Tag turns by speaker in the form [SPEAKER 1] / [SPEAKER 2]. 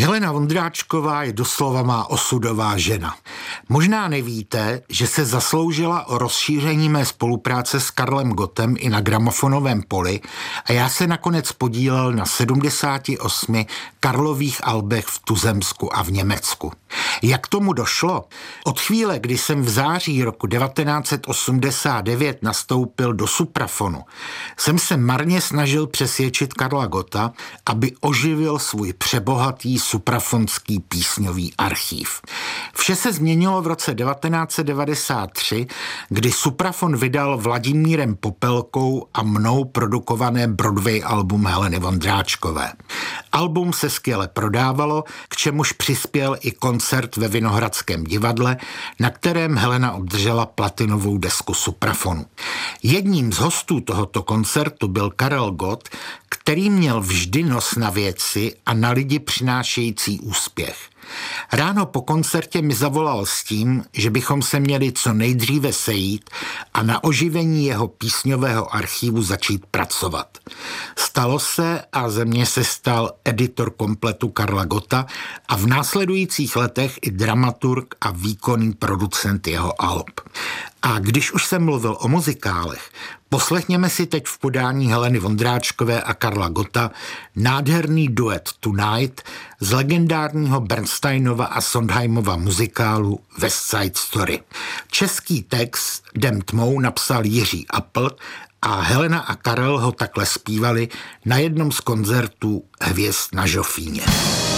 [SPEAKER 1] Helena Vondráčková je doslova má osudová žena. Možná nevíte, že se zasloužila o rozšíření mé spolupráce s Karlem Gottem i na gramofonovém poli a já se nakonec podílel na 78 Karlových albech v tuzemsku a v Německu. Jak tomu došlo? Od chvíle, kdy jsem v září roku 1989 nastoupil do Suprafonu, jsem se marně snažil přesvědčit Karla Gotta, aby oživil svůj přebohatý suprafonský písňový archív. Vše se změnilo v roce 1993, kdy Suprafon vydal Vladimírem Popelkou a mnou produkované Broadway album Heleny Vondráčkové. Album se skvěle prodávalo, k čemuž přispěl i koncert ve Vinohradském divadle, na kterém Helena obdržela platinovou desku Suprafonu. Jedním z hostů tohoto koncertu byl Karel Gott, který měl vždy nos na věci a na lidi přinášející úspěch. Ráno po koncertě mi zavolal s tím, že bychom se měli co nejdříve sejít a na oživení jeho písňového archivu začít pracovat. Stalo se a ze mě se stal editor kompletu Karla Gotta a v následujících letech i dramaturg a výkonný producent jeho alb. A když už jsem mluvil o muzikálech, poslechněme si teď v podání Heleny Vondráčkové a Karla Gotta nádherný duet Tonight z legendárního Bernsteinova a Sondheimova muzikálu West Side Story. Český text Jdem tmou napsal Jiří Apl a Helena a Karel ho takhle zpívali na jednom z koncertů Hvězd na Žofíně.